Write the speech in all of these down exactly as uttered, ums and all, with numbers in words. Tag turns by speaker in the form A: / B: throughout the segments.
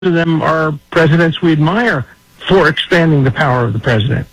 A: of them are presidents we admire for expanding the power of the president.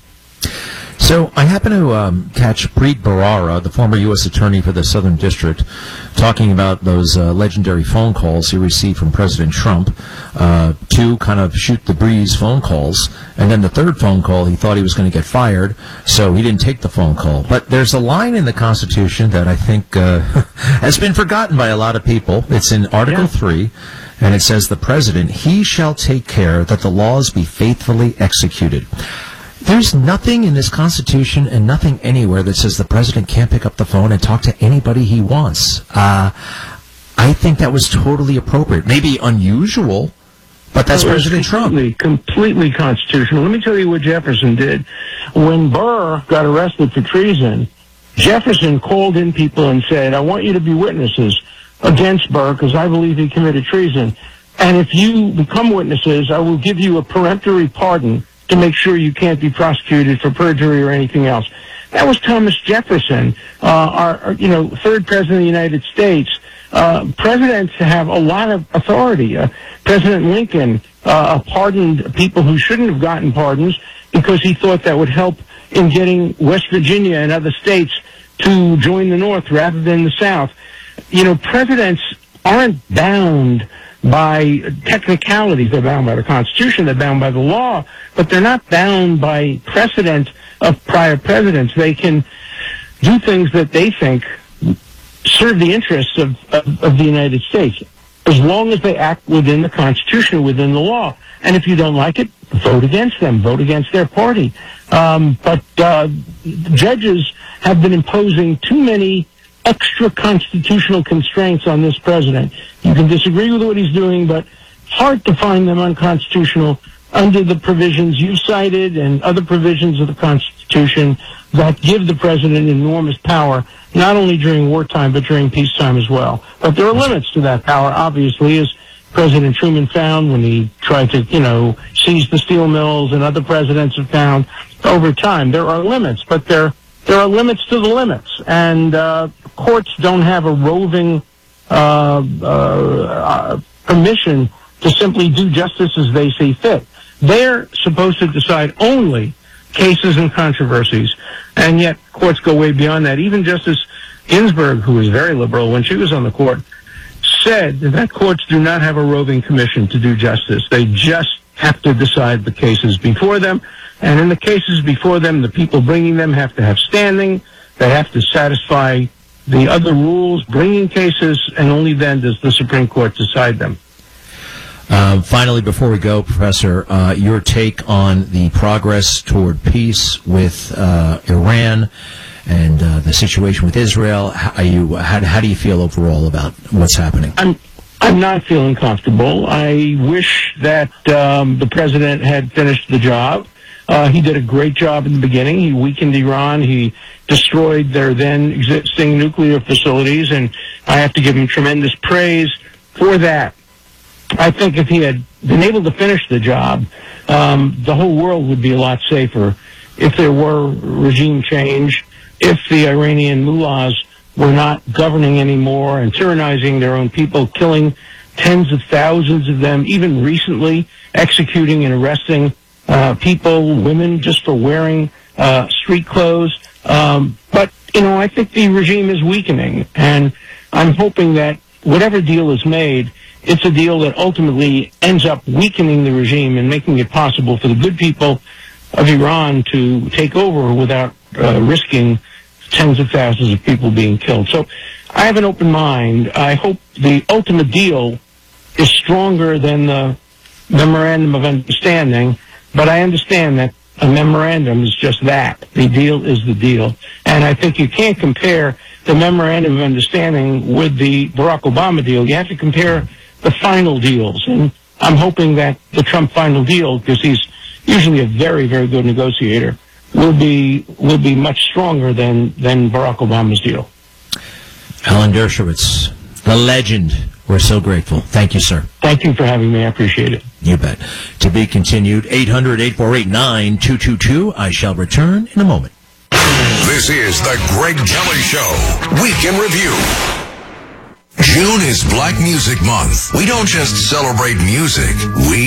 B: So I happen to um, catch Preet Bharara, the former U S attorney for the Southern District, talking about those uh, legendary phone calls he received from President Trump, uh, two kind of shoot-the-breeze phone calls, and then the third phone call he thought he was going to get fired, so he didn't take the phone call. But there's a line in the Constitution that I think uh, has been forgotten by a lot of people. It's in Article
A: Yeah.
B: three, and it says, "The President, he shall take care that the laws be faithfully executed." There's nothing in this Constitution and nothing anywhere that says the president can't pick up the phone and talk to anybody he wants. Uh, I think that was totally appropriate. Maybe unusual, but that's
A: It was
B: President Trump.
A: completely, completely constitutional. Let me tell you what Jefferson did. When Burr got arrested for treason, Jefferson called in people and said, "I want you to be witnesses against Burr because I believe he committed treason. And if you become witnesses, I will give you a peremptory pardon to make sure you can't be prosecuted for perjury or anything else." That was Thomas Jefferson, uh, our, our, you know, third president of the United States. Uh, presidents have a lot of authority. Uh, President Lincoln uh, pardoned people who shouldn't have gotten pardons because he thought that would help in getting West Virginia and other states to join the North rather than the South. You know, presidents aren't bound by technicalities. They're bound by the Constitution, they're bound by the law, but they're not bound by precedent of prior presidents. They can do things that they think serve the interests of, of, of the United States, as long as they act within the Constitution, within the law. And if you don't like it, vote against them, vote against their party. Um, but uh, judges have been imposing too many extra constitutional constraints on this president. You can disagree with what he's doing, but hard to find them unconstitutional under the provisions you cited and other provisions of the Constitution that give the president enormous power, not only during wartime, but during peacetime as well. But there are limits to that power, obviously, as President Truman found when he tried to, you know, seize the steel mills, and other presidents have found over time. There are limits, but there there are limits to the limits. And uh, courts don't have a roving uh, uh, uh, permission to simply do justice as they see fit. They're supposed to decide only cases and controversies, and yet courts go way beyond that. Even Justice Ginsburg, who was very liberal when she was on the court, said that courts do not have a roving commission to do justice. They just have to decide the cases before them, and in the cases before them, the people bringing them have to have standing. They have to satisfy the other rules bringing cases, and only then does the Supreme Court decide them.
B: Uh, finally, before we go, Professor, uh, your take on the progress toward peace with uh, Iran and uh, the situation with Israel. How, are you, how, how do you feel overall about what's happening?
A: I'm I'm not feeling comfortable. I wish that um, the president had finished the job. Uh, he did a great job in the beginning. He weakened Iran. He destroyed their then existing nuclear facilities, and I have to give him tremendous praise for that. I think if he had been able to finish the job, um, the whole world would be a lot safer. If there were regime change, if the Iranian mullahs were not governing anymore and tyrannizing their own people, killing tens of thousands of them, even recently executing and arresting uh, people, women, just for wearing uh, street clothes. Um, but, you know, I think the regime is weakening, and I'm hoping that whatever deal is made, it's a deal that ultimately ends up weakening the regime and making it possible for the good people of Iran to take over without uh, risking tens of thousands of people being killed. So I have an open mind. I hope the ultimate deal is stronger than the memorandum of understanding, but I understand that a memorandum is just that. The deal is the deal. And I think you can't compare the memorandum of understanding with the Barack Obama deal. You have to compare the final deals. And I'm hoping that the Trump final deal, because he's usually a very, very good negotiator, will be will be much stronger than, than Barack Obama's deal.
B: Alan Dershowitz, the legend. We're so grateful. Thank you, sir.
A: Thank you for having me. I appreciate it.
B: You bet. To be continued, eight hundred, eight four eight, nine two two two. I shall return in a moment.
C: This is the Greg Kelly Show, Week in Review. June is Black Music Month. We don't just celebrate music, we